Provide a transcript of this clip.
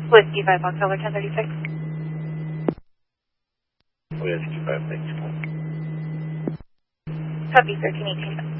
Whiskey 5 Foxtrot 1036. Whiskey 5, thanks. Copy 1318.